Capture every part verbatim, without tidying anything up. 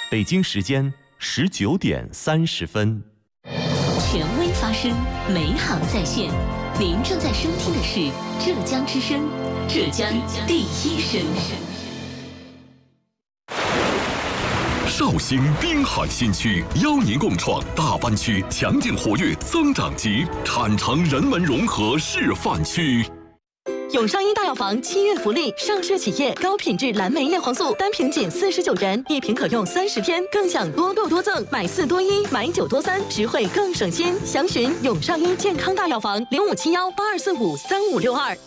北京时间十九点三十分。 权威发声，美好在线。您正在收听的是浙江之声，浙江第一声。 绍兴滨海新区邀您共创大湾区强劲活跃增长极产城人文融合示范区。 永上一大药房七月福利，上市企业高品质蓝莓叶黄素单瓶仅四十九元，一瓶可用三十天，更享多购多赠，买四多一，买九多三，实惠更省心。详询永上一健康大药房零五七幺八二四五三五六二。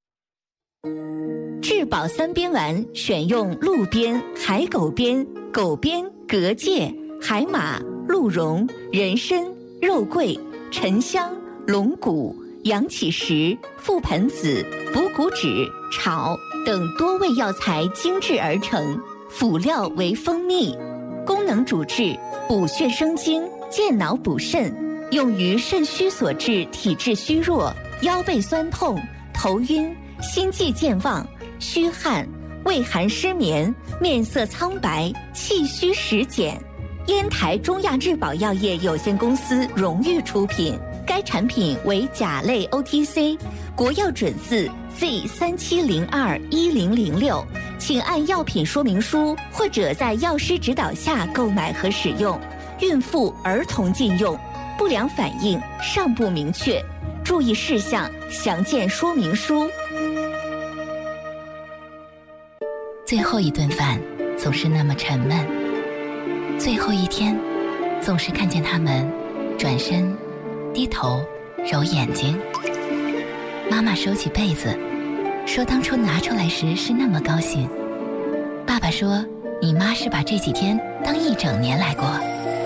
质保三边丸选用鹿鞭、海狗鞭、狗鞭、蛤介、海马、鹿茸、人参、肉桂、沉香、龙骨、羊起石、覆盆子、补骨脂、草等多味药材精制而成，辅料为蜂蜜，功能主治补血生津、健脑补肾，用于肾虚所致体质虚弱、腰背酸痛、头晕、心悸健忘、虚汗、畏寒失眠、面色苍白、气虚食减。烟台中亚质保药业有限公司荣誉出品，该产品为甲类 O T C， 国药准字 Z 三七零二一零零六，请按药品说明书或者在药师指导下购买和使用。孕妇、儿童禁用，不良反应尚不明确，注意事项详见说明书。 最后一顿饭总是那么沉闷，最后一天总是看见他们转身低头揉眼睛。妈妈收起被子说，当初拿出来时是那么高兴。爸爸说，你妈是把这几天当一整年来过。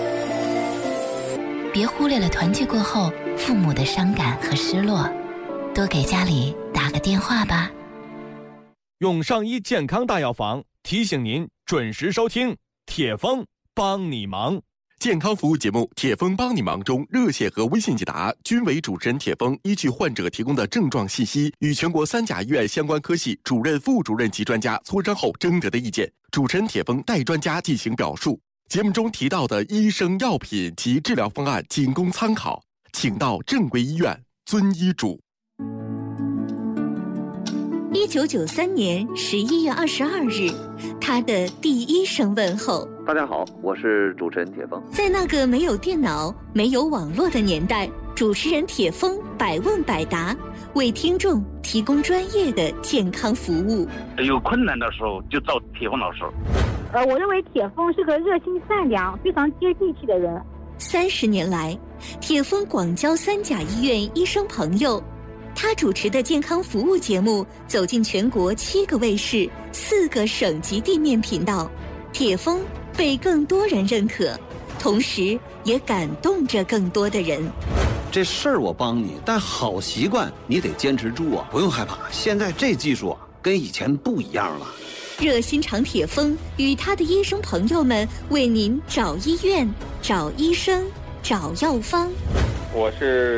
别忽略了团聚过后父母的伤感和失落，多给家里打个电话吧。 永上医健康大药房提醒您准时收听铁峰帮你忙。 健康服务节目《铁峰帮你忙》中，热线和微信解答均为主持人铁峰依据患者提供的症状信息，与全国三甲医院相关科系主任、副主任及专家磋商后征得的意见，主持人铁峰代专家进行表述。节目中提到的医生、药品及治疗方案仅供参考，请到正规医院遵医嘱。 一九九三年十一月二十二日，他的第一声问候。 大家好，我是主持人铁峰。 在那个没有电脑、没有网络的年代，主持人铁峰百问百答，为听众提供专业的健康服务。 有困难的时候就找铁峰老师。 呃，我认为铁峰是个热心善良、非常接地气的人。 三十年来，铁峰广交三甲医院医生朋友。他主持的健康服务节目走进全国七个卫视、四个省级地面频道，铁峰被更多人认可，同时也感动着更多的人。 这事儿我帮你，但好习惯你得坚持住啊！不用害怕，现在这技术啊跟以前不一样了。 热心肠铁峰与他的医生朋友们为您找医院、找医生、找药方。 我是